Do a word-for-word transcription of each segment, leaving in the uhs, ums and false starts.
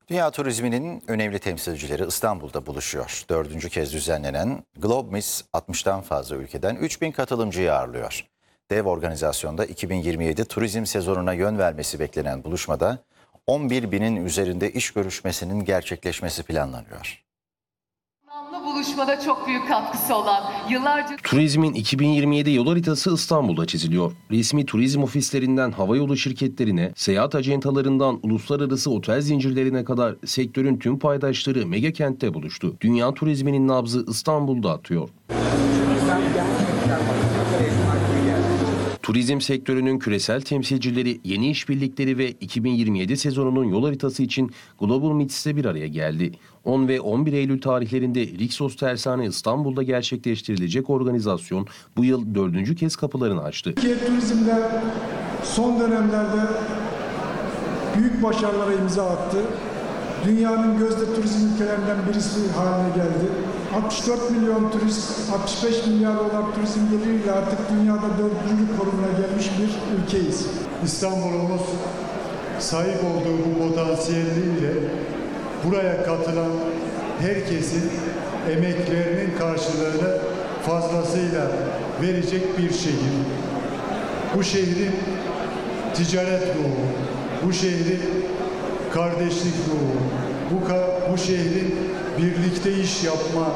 Dünya turizminin önemli temsilcileri İstanbul'da buluşuyor. Dördüncü kez düzenlenen GlobeMiss altmıştan fazla ülkeden üç bin katılımcıyı ağırlıyor. Dev organizasyonda iki bin yirmi yedi turizm sezonuna yön vermesi beklenen buluşmada on bir binin üzerinde iş görüşmesinin gerçekleşmesi planlanıyor. Buluşmada çok büyük katkısı olan yıllarca... Turizmin iki bin yirmi yedi yol haritası İstanbul'da çiziliyor. Resmi turizm ofislerinden havayolu şirketlerine, seyahat acentalarından uluslararası otel zincirlerine kadar sektörün tüm paydaşları mega kentte buluştu. Dünya turizminin nabzı İstanbul'da atıyor. Turizm sektörünün küresel temsilcileri, yeni işbirlikleri ve iki bin yirmi yedi sezonunun yol haritası için GlobeMiss'te bir araya geldi. on ve on bir Eylül tarihlerinde Rixos Tersane İstanbul'da gerçekleştirilecek organizasyon bu yıl dördüncü kez kapılarını açtı. Türkiye turizmde son dönemlerde büyük başarılara imza attı. Dünyanın gözde turizm ülkelerinden birisi haline geldi. altmış dört milyon turist, altmış beş milyar dolar turizm geliriyle artık dünyada dördüncü konumuna gelmiş bir ülkeyiz. İstanbul'umuz sahip olduğu bu potansiyeliyle buraya katılan herkesin emeklerinin karşılığını fazlasıyla verecek bir şehir. Bu şehrin ticaret ruhu, bu şehrin kardeşlik ruhu, bu, bu şehrin birlikte iş yapma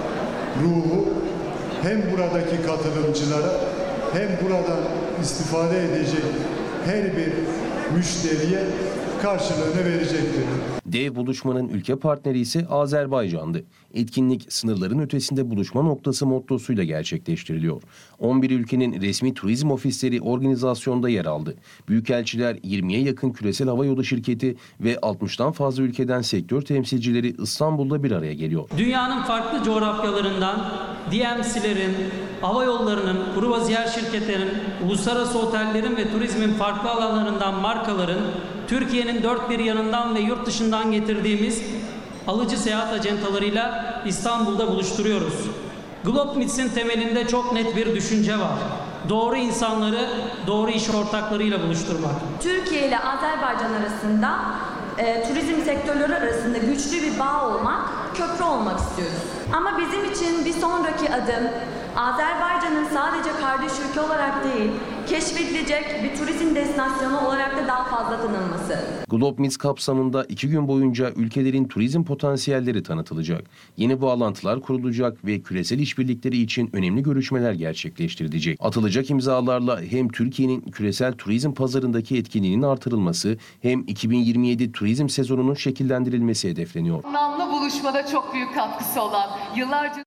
ruhu hem buradaki katılımcılara hem buradan istifade edecek her bir müşteriye karşılığını verecektir. Dev buluşmanın ülke partneri ise Azerbaycan'dı. Etkinlik sınırların ötesinde buluşma noktası mottosuyla gerçekleştiriliyor. on bir ülkenin resmi turizm ofisleri organizasyonda yer aldı. Büyükelçiler, yirmiye yakın küresel havayolu şirketi ve altmıştan fazla ülkeden sektör temsilcileri İstanbul'da bir araya geliyor. Dünyanın farklı coğrafyalarından D M C'lerin, hava yollarının, kruvaziyer şirketlerin, uluslararası otellerin ve turizmin farklı alanlarından markaların Türkiye'nin dört bir yanından ve yurt dışından getirdiğimiz alıcı seyahat acentalarıyla İstanbul'da buluşturuyoruz. GlobeMiss'in temelinde çok net bir düşünce var. Doğru insanları doğru iş ortaklarıyla buluşturmak. Türkiye ile Azerbaycan arasında e, turizm sektörleri arasında güçlü bir bağ olmak, köprü olmak istiyoruz. Ama bizim için bir sonraki adım Azerbaycan'ın sadece kardeş ülke olarak değil, keşfedilecek bir turizm destinasyonu olarak da daha fazla tanınması. GlobeMiss kapsamında iki gün boyunca ülkelerin turizm potansiyelleri tanıtılacak. Yeni bağlantılar kurulacak ve küresel işbirlikleri için önemli görüşmeler gerçekleştirilecek. Atılacak imzalarla hem Türkiye'nin küresel turizm pazarındaki etkinliğinin artırılması hem iki bin yirmi yedi turizm sezonunun şekillendirilmesi hedefleniyor. Anlamlı buluşmada çok büyük katkısı olan yıllarca...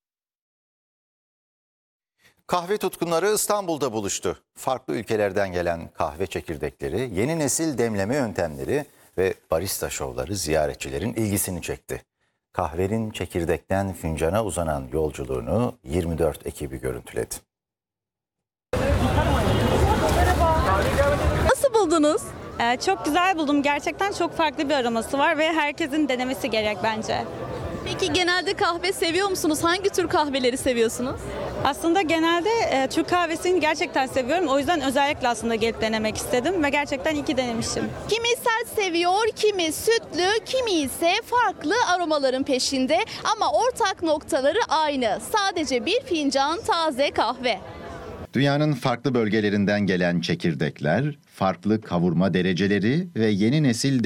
Kahve tutkunları İstanbul'da buluştu. Farklı ülkelerden gelen kahve çekirdekleri, yeni nesil demleme yöntemleri ve barista şovları ziyaretçilerin ilgisini çekti. Kahvenin çekirdekten fincana uzanan yolculuğunu yirmi dört ekibi görüntüledi. Nasıl buldunuz? Ee, çok güzel buldum. Gerçekten çok farklı bir aroması var ve herkesin denemesi gerek bence. Peki genelde kahve seviyor musunuz? Hangi tür kahveleri seviyorsunuz? Aslında genelde e, Türk kahvesini gerçekten seviyorum. O yüzden özellikle aslında gelip denemek istedim ve gerçekten iyi ki denemişim. Kimi sert seviyor, kimi sütlü, kimi ise farklı aromaların peşinde. Ama ortak noktaları aynı. Sadece bir fincan taze kahve. Dünyanın farklı bölgelerinden gelen çekirdekler, farklı kavurma dereceleri ve yeni nesil